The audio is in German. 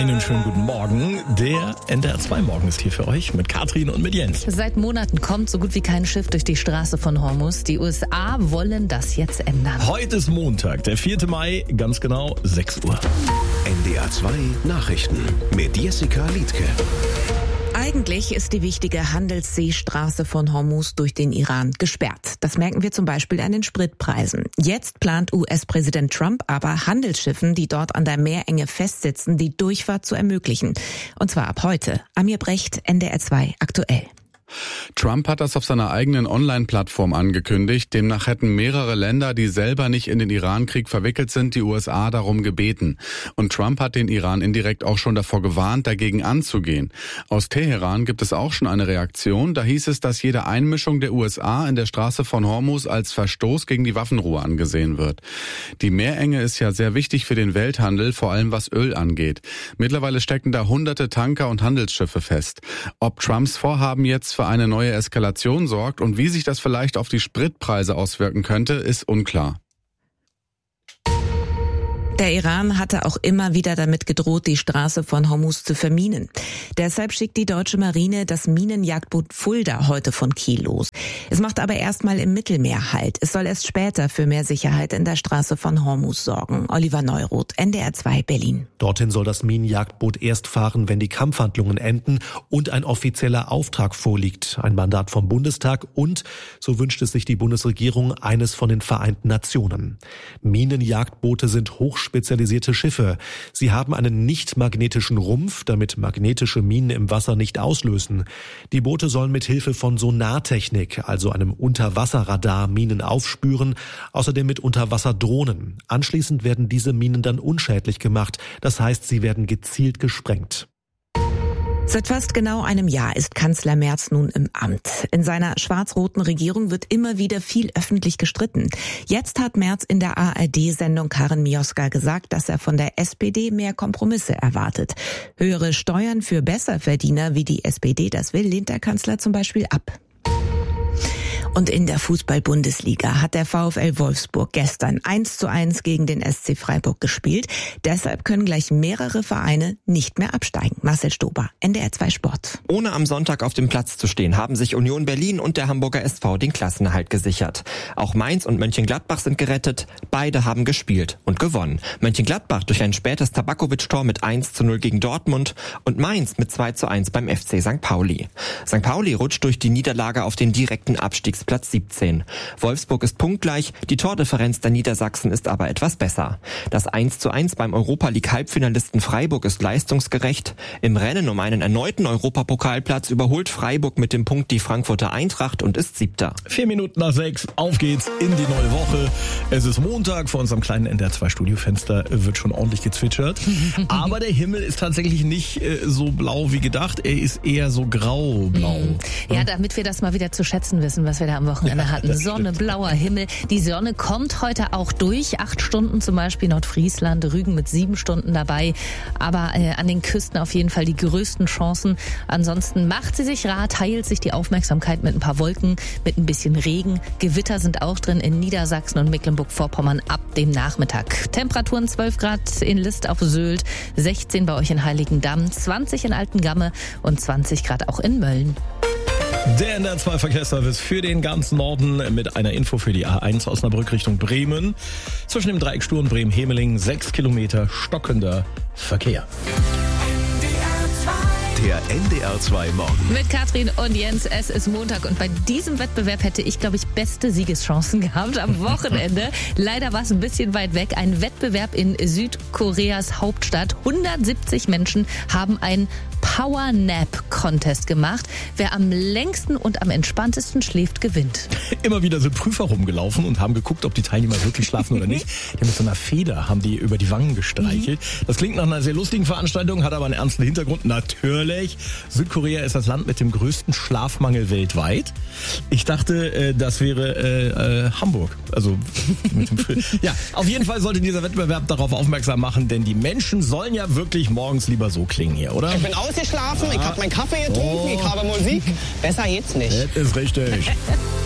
Einen schönen guten Morgen. Der NDR 2 Morgen ist hier für euch mit Katrin und mit Jens. Seit Monaten kommt so gut wie kein Schiff durch die Straße von Hormuz. Die USA wollen das jetzt ändern. Heute ist Montag, der 4. Mai, ganz genau 6 Uhr. NDR 2 Nachrichten mit Jessica Liedtke. Eigentlich ist die wichtige Handelsseestraße von Hormuz durch den Iran gesperrt. Das merken wir zum Beispiel an den Spritpreisen. Jetzt plant US-Präsident Trump aber Handelsschiffen, die dort an der Meerenge festsitzen, die Durchfahrt zu ermöglichen. Und zwar ab heute. Amir Brecht, NDR 2 aktuell. Trump hat das auf seiner eigenen Online-Plattform angekündigt. Demnach hätten mehrere Länder, die selber nicht in den Irankrieg verwickelt sind, die USA darum gebeten. Und Trump hat den Iran indirekt auch schon davor gewarnt, dagegen anzugehen. Aus Teheran gibt es auch schon eine Reaktion. Da hieß es, dass jede Einmischung der USA in der Straße von Hormuz als Verstoß gegen die Waffenruhe angesehen wird. Die Meerenge ist ja sehr wichtig für den Welthandel, vor allem was Öl angeht. Mittlerweile stecken da hunderte Tanker und Handelsschiffe fest. Ob Trumps Vorhaben jetzt für eine neue Eskalation sorgt und wie sich das vielleicht auf die Spritpreise auswirken könnte, ist unklar. Der Iran hatte auch immer wieder damit gedroht, die Straße von Hormuz zu verminen. Deshalb schickt die deutsche Marine das Minenjagdboot Fulda heute von Kiel los. Es macht aber erstmal im Mittelmeer Halt. Es soll erst später für mehr Sicherheit in der Straße von Hormuz sorgen. Oliver Neuroth, NDR 2 Berlin. Dorthin soll das Minenjagdboot erst fahren, wenn die Kampfhandlungen enden und ein offizieller Auftrag vorliegt. Ein Mandat vom Bundestag und, so wünscht es sich die Bundesregierung, eines von den Vereinten Nationen. Minenjagdboote sind hochspezialisierte Schiffe. Sie haben einen nicht magnetischen Rumpf, damit magnetische Minen im Wasser nicht auslösen. Die Boote sollen mit Hilfe von Sonartechnik, also einem Unterwasserradar, Minen aufspüren, außerdem mit Unterwasserdrohnen. Anschließend werden diese Minen dann unschädlich gemacht. Das heißt, sie werden gezielt gesprengt. Seit fast genau einem Jahr ist Kanzler Merz nun im Amt. In seiner schwarz-roten Regierung wird immer wieder viel öffentlich gestritten. Jetzt hat Merz in der ARD-Sendung Karin Mioska gesagt, dass er von der SPD mehr Kompromisse erwartet. Höhere Steuern für Besserverdiener, wie die SPD das will, lehnt der Kanzler zum Beispiel ab. Und in der Fußball-Bundesliga hat der VfL Wolfsburg gestern 1:1 gegen den SC Freiburg gespielt. Deshalb können gleich mehrere Vereine nicht mehr absteigen. Marcel Stober, NDR 2 Sport. Ohne am Sonntag auf dem Platz zu stehen, haben sich Union Berlin und der Hamburger SV den Klassenerhalt gesichert. Auch Mainz und Mönchengladbach sind gerettet. Beide haben gespielt und gewonnen. Mönchengladbach durch ein spätes Tabakovic-Tor mit 1:0 gegen Dortmund und Mainz mit 2:1 beim FC St. Pauli. St. Pauli rutscht durch die Niederlage auf den direkten Abstiegsplatz 17. Wolfsburg ist punktgleich, die Tordifferenz der Niedersachsen ist aber etwas besser. Das 1:1 beim Europa-League-Halbfinalisten Freiburg ist leistungsgerecht. Im Rennen um einen erneuten Europapokalplatz überholt Freiburg mit dem Punkt die Frankfurter Eintracht und ist 7. 4 Minuten nach 6, auf geht's in die neue Woche. Es ist Montag, vor unserem kleinen NDR 2 Studiofenster wird schon ordentlich gezwitschert. Aber der Himmel ist tatsächlich nicht so blau wie gedacht, er ist eher so grau-blau. Ja, damit wir das mal wieder zu schätzen wissen, was wir da am Wochenende hatten. Sonne, blauer Himmel. Die Sonne kommt heute auch durch. 8 Stunden zum Beispiel Nordfriesland, Rügen mit 7 Stunden dabei. Aber an den Küsten auf jeden Fall die größten Chancen. Ansonsten macht sie sich rar, teilt sich die Aufmerksamkeit mit ein paar Wolken, mit ein bisschen Regen. Gewitter sind auch drin in Niedersachsen und Mecklenburg-Vorpommern ab dem Nachmittag. Temperaturen 12 Grad in List auf Sylt, 16 bei euch in Heiligendamm, 20 in Altengamme und 20 Grad auch in Mölln. Der NDR 2 Verkehrsservice für den ganzen Norden mit einer Info für die A1 Osnabrück Richtung Bremen. Zwischen dem Dreieck Sturm Bremen-Hemeling 6 Kilometer stockender Verkehr. Der NDR 2 Morgen. Mit Katrin und Jens, es ist Montag und bei diesem Wettbewerb hätte ich, glaube ich, beste Siegeschancen gehabt am Wochenende. Leider war es ein bisschen weit weg. Ein Wettbewerb in Südkoreas Hauptstadt. 170 Menschen haben einen Power-Nap-Contest gemacht. Wer am längsten und am entspanntesten schläft, gewinnt. Immer wieder sind Prüfer rumgelaufen und haben geguckt, ob die Teilnehmer wirklich schlafen oder nicht. Die mit so einer Feder haben die über die Wangen gestreichelt. Das klingt nach einer sehr lustigen Veranstaltung, hat aber einen ernsten Hintergrund. Natürlich, Südkorea ist das Land mit dem größten Schlafmangel weltweit. Ich dachte, das wäre Hamburg. Also mit dem ja, auf jeden Fall sollte dieser Wettbewerb darauf aufmerksam machen, denn die Menschen sollen ja wirklich morgens lieber so klingen hier, oder? Ich bin ausgeschlafen, ich habe meinen Kaffee getrunken, ich habe Musik. Besser geht's nicht. Das ist richtig.